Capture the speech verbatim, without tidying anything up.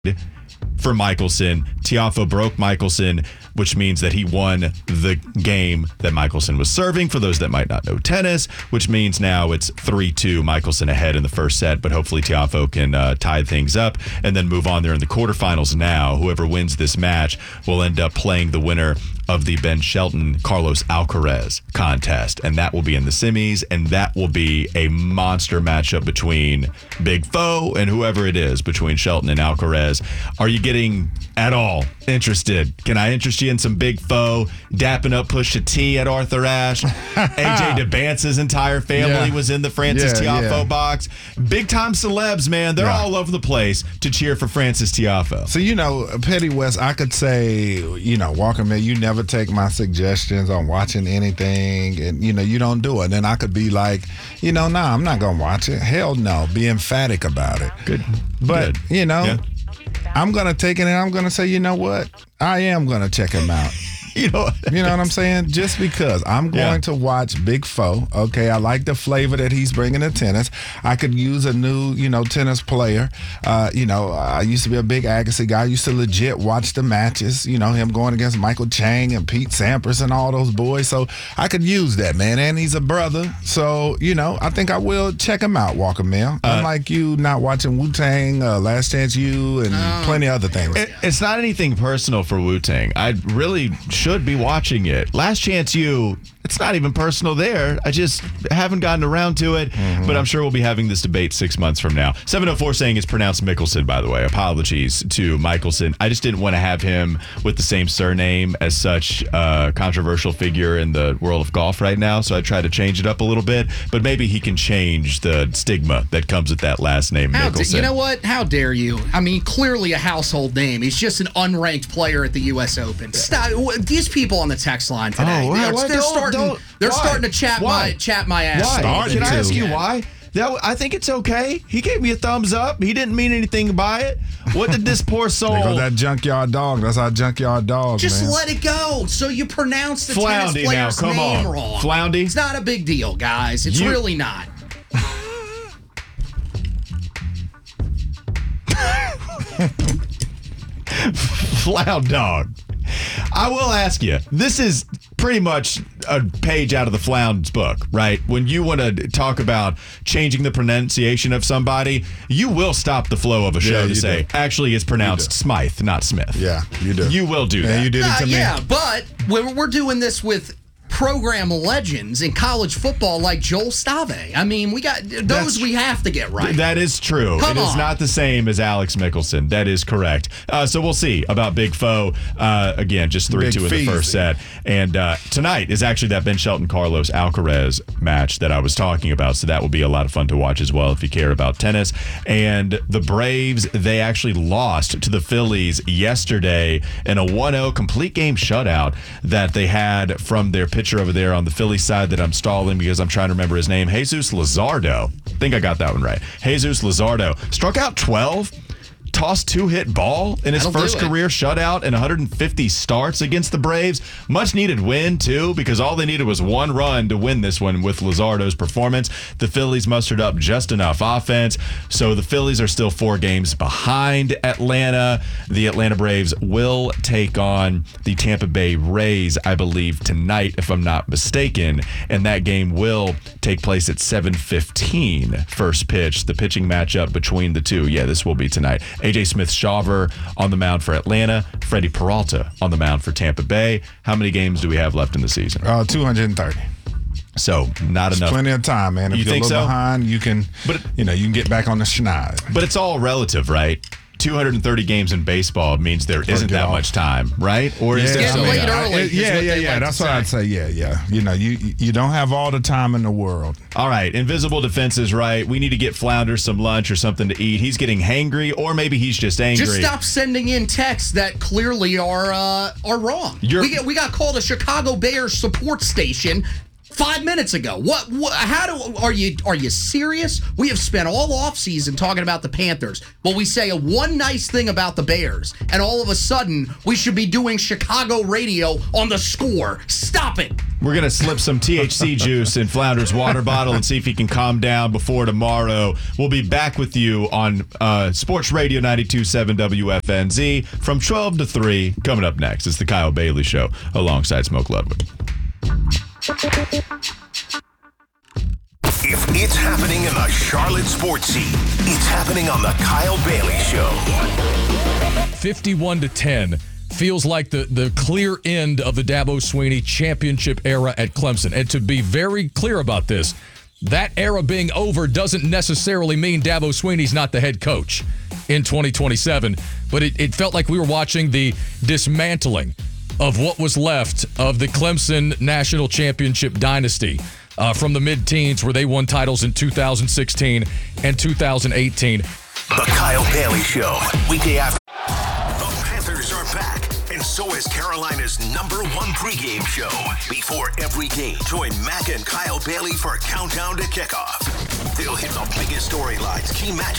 for Michelson. Tiafoe broke Michelson, which means that he won the game that Michelson was serving. For those that might not know tennis, which means now it's three two, Michelson ahead in the first set, but hopefully Tiafoe can uh, tie things up and then move on there in the quarterfinals now. Whoever wins this match will end up playing the winner of the Ben Shelton Carlos Alcaraz contest, and that will be in the semis, and that will be a monster matchup between Big Foe and whoever it is, between Shelton and Alcaraz. Are you getting at all interested? Can I interest you in some Big Foe dapping up Pusha T at Arthur Ashe? A J DeBance's entire family yeah. was in the Francis yeah, Tiafoe yeah. box. Big time celebs, man. They're yeah. all over the place to cheer for Francis Tiafoe. So, you know, Petty West, I could say, you know, Walker, man, you never take my suggestions on watching anything, and, you know, you don't do it. And I could be like, you know, nah, I'm not going to watch it. Hell no. Be emphatic about it. Good. But, Good. you know, Yeah. I'm going to take it and I'm going to say, you know what? I am going to check him out. You know what? You know what I'm saying? Just because I'm going Yeah. to watch Big Foe. Okay, I like the flavor that he's bringing to tennis. I could use a new, you know, tennis player. Uh, you know, I used to be a big Agassi guy. I used to legit watch the matches. You know, him going against Michael Chang and Pete Sampras and all those boys. So I could use that, man. And he's a brother. So, you know, I think I will check him out, Walker Mill. Uh, Unlike you not watching Wu-Tang, uh, Last Chance U, and No. plenty of other things. It, it's not anything personal for Wu-Tang. I really should be watching it. Last Chance U, it's not even personal there. I just haven't gotten around to it, mm-hmm. but I'm sure we'll be having this debate six months from now. seven oh four saying it's pronounced Mickelson, by the way. Apologies to Michelson. I just didn't want to have him with the same surname as such a controversial figure in the world of golf right now, so I tried to change it up a little bit, but maybe he can change the stigma that comes with that last name, How Mickelson. da- you know what? How dare you? I mean, clearly a household name. He's just an unranked player at the U S Open. Stop. These people on the text line today, Oh, they're, why- they're don't- starting. don't- They're why? starting to chat Why? my chat my ass. Why? Started Can I to. ask you Yeah. why? That I think it's okay. He gave me a thumbs up. He didn't mean anything by it. What did this poor soul? There goes that junkyard dog. That's our junkyard dog, Just man. let it go. So you pronounce the Floundy tennis now, player's come name on. wrong. Floundy? It's not a big deal, guys. It's You- really not. Flound dog. I will ask you, this is pretty much a page out of the Flound's book, right? When you want to talk about changing the pronunciation of somebody, you will stop the flow of a show Yeah, to you say, do. actually, it's pronounced Smythe, not Smith. Yeah, you do. You will do Yeah, that. you did it Uh, to me. yeah, but we're, we're doing this with program legends in college football like Joel Stave. I mean, we got those That's- we have to get right. That is true. Come it is on. not the same as Alex Mickelson. That is correct. Uh, so we'll see about Big Foe. Uh, again, just three Big two in the Feezy. first set. And uh, tonight is actually that Ben Shelton Carlos Alcaraz match that I was talking about. So that will be a lot of fun to watch as well if you care about tennis. And the Braves, they actually lost to the Phillies yesterday in a one oh complete game shutout that they had from their pitcher over there on the Phillies side that I'm stalling because I'm trying to remember his name. Jesus Luzardo. I think I got that one right. Jesus Luzardo struck out twelve. Tossed two-hit ball in his That'll do first it. career shutout in one hundred fifty starts against the Braves. Much needed win, too, because all they needed was one run to win this one with Luzardo's performance. The Phillies mustered up just enough offense, so the Phillies are still four games behind Atlanta. The Atlanta Braves will take on the Tampa Bay Rays, I believe, tonight, if I'm not mistaken, and that game will take place at seven fifteen. First pitch, the pitching matchup between the two. Yeah, this will be tonight. A J Smith-Shawver on the mound for Atlanta. Freddie Peralta on the mound for Tampa Bay. How many games do we have left in the season? Uh, two hundred thirty. So not enough. Plenty of time, man. If You you're think a little so? behind, you can, But- you know, you can get back on the schneid. But it's all relative, right? two hundred thirty games in baseball means there isn't get that off. much time, right? Or is there Getting something late else? early. is yeah, what yeah, they yeah. like That's to what say. I'd say. Yeah, yeah. You know, you you don't have all the time in the world. All right, invisible defense is right. We need to get Flounder some lunch or something to eat. He's getting hangry, or maybe he's just angry. Just stop sending in texts that clearly are uh, are wrong. You're- we get we got called a Chicago Bears support station Five minutes ago. What? what how do? Are you? Are you serious? We have spent all offseason talking about the Panthers. Well, we say a one nice thing about the Bears, and all of a sudden we should be doing Chicago radio on The Score. Stop it. We're going to slip some T H C juice in Flounder's water bottle and see if he can calm down before tomorrow. We'll be back with you on uh, Sports Radio ninety-two point seven W F N Z from twelve to three. Coming up next, it's the Kyle Bailey Show alongside Smoke Ludwig. If it's happening in the Charlotte sports scene, it's happening on the Kyle Bailey Show. fifty-one to ten feels like the, the clear end of the Dabo Swinney championship era at Clemson. And to be very clear about this, that era being over doesn't necessarily mean Dabo Swinney's not the head coach in twenty twenty-seven. But it, it felt like we were watching the dismantling of what was left of the Clemson national championship dynasty uh, from the mid-teens, where they won titles in two thousand sixteen and two thousand eighteen. The Kyle Bailey Show, weekday after. The Panthers are back, and so is Carolina's number one pregame show. Before every game, join Mac and Kyle Bailey for Countdown to Kickoff. They'll hit the biggest storylines, key matches,